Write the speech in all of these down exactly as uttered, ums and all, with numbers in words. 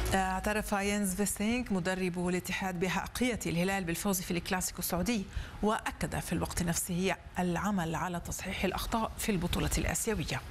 اعترف يانز فيستينك مدرب الاتحاد بحقية الهلال بالفوز في الكلاسيكو السعودي، وأكد في الوقت نفسه العمل على تصحيح الأخطاء في البطولة الآسيوية.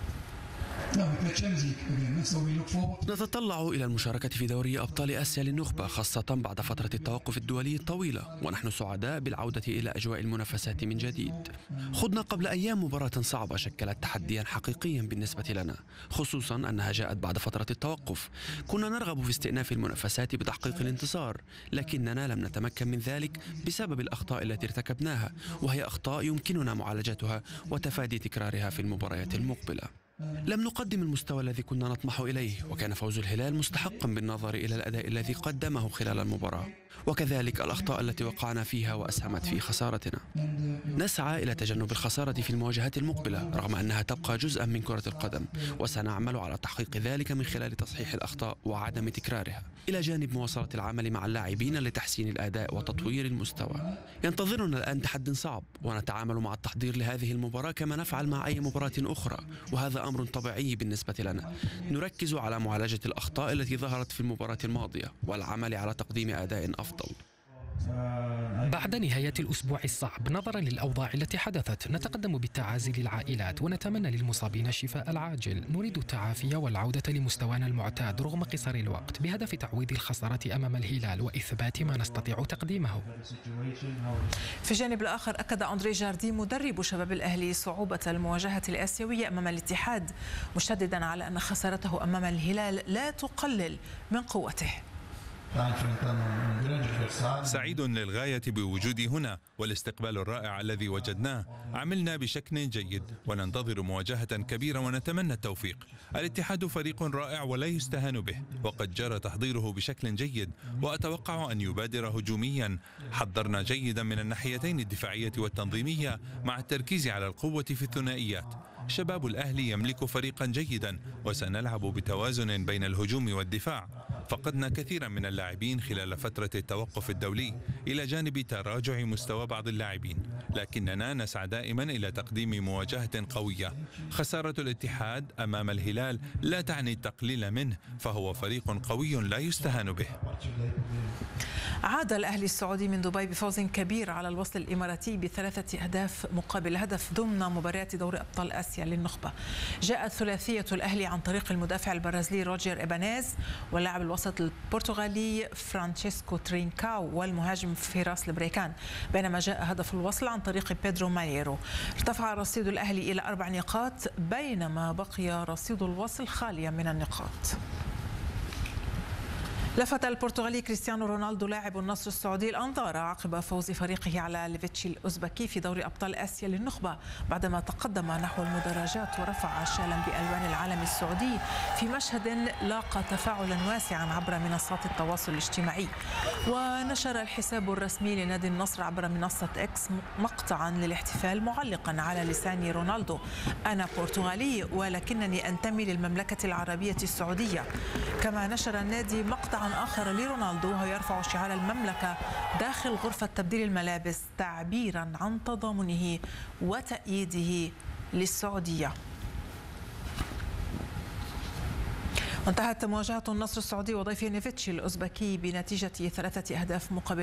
نتطلع إلى المشاركة في دوري أبطال آسيا للنخبة، خاصة بعد فترة التوقف الدولي الطويلة، ونحن سعداء بالعودة إلى أجواء المنافسات من جديد. خضنا قبل أيام مباراة صعبة شكلت تحديا حقيقيا بالنسبة لنا، خصوصا أنها جاءت بعد فترة التوقف. كنا نرغب في استئناف المنافسات بتحقيق الانتصار، لكننا لم نتمكن من ذلك بسبب الأخطاء التي ارتكبناها، وهي أخطاء يمكننا معالجتها وتفادي تكرارها في المباريات المقبلة. لم نقدم المستوى الذي كنا نطمح إليه، وكان فوز الهلال مستحقا بالنظر إلى الأداء الذي قدمه خلال المباراة، وكذلك الأخطاء التي وقعنا فيها وأسهمت في خسارتنا. نسعى إلى تجنب الخسارة في المواجهات المقبلة رغم أنها تبقى جزءا من كرة القدم، وسنعمل على تحقيق ذلك من خلال تصحيح الأخطاء وعدم تكرارها، إلى جانب مواصلة العمل مع اللاعبين لتحسين الأداء وتطوير المستوى. ينتظرنا الآن تحد صعب، ونتعامل مع التحضير لهذه المباراة كما نفعل مع أي مباراة أخرى، وهذا أمر طبيعي بالنسبة لنا. نركز على معالجة الأخطاء التي ظهرت في المباراة الماضية والعمل على تقديم أداء أفضل. بعد نهاية الأسبوع الصعب نظرا للأوضاع التي حدثت، نتقدم بالتعازي للعائلات ونتمنى للمصابين الشفاء العاجل. نريد التعافي والعودة لمستوانا المعتاد رغم قصر الوقت، بهدف تعويض الخسارة أمام الهلال وإثبات ما نستطيع تقديمه. في الجانب الآخر، أكد أندري جاردي مدرب شباب الأهلي صعوبة المواجهة الآسيوية أمام الاتحاد، مشددا على أن خسارته أمام الهلال لا تقلل من قوته. سعيد للغاية بوجودي هنا والاستقبال الرائع الذي وجدناه. عملنا بشكل جيد وننتظر مواجهة كبيرة ونتمنى التوفيق. الاتحاد فريق رائع ولا يستهان به، وقد جرى تحضيره بشكل جيد، وأتوقع أن يبادر هجوميا. حضرنا جيدا من الناحيتين الدفاعية والتنظيمية مع التركيز على القوة في الثنائيات. شباب الأهلي يملك فريقا جيدا، وسنلعب بتوازن بين الهجوم والدفاع. فقدنا كثيرا من اللاعبين خلال فترة التوقف الدولي إلى جانب تراجع مستوى بعض اللاعبين، لكننا نسعى دائما إلى تقديم مواجهة قوية. خسارة الاتحاد أمام الهلال لا تعني التقليل منه، فهو فريق قوي لا يستهان به. عاد الأهلي السعودي من دبي بفوز كبير على الوصل الإماراتي بثلاثة أهداف مقابل هدف ضمن مباريات دوري أبطال آسيا للنخبة. جاءت ثلاثية الأهلي عن طريق المدافع البرازيلي روجر إيبانيز، واللاعب الوسط البرتغالي فرانشيسكو ترينكاو، والمهاجم فيراس البريكان، بينما جاء هدف الوصل عن طريق بيدرو مانيرو. ارتفع رصيد الأهلي إلى أربع نقاط، بينما بقي رصيد الوصل خاليا من النقاط. لفت البرتغالي كريستيانو رونالدو لاعب النصر السعودي الأنظار عقب فوز فريقه على ليفيتشي الأوزبكي في دوري أبطال آسيا للنخبة، بعدما تقدم نحو المدرجات ورفع شالا بألوان العلم السعودي في مشهد لاقى تفاعلا واسعا عبر منصات التواصل الاجتماعي. ونشر الحساب الرسمي لنادي النصر عبر منصة إكس مقطعا للاحتفال معلقا على لسان رونالدو: أنا برتغالي ولكنني أنتمي للمملكة العربية السعودية. كما نشر النادي مقطع آخر لرونالدو وهو يرفع شعار المملكة داخل غرفة تبديل الملابس، تعبيرا عن تضامنه وتأييده للسعودية. وانتهت مواجهة النصر السعودي وضيفه ليفيتشي الأوزبكي بنتيجة ثلاثة أهداف مقابل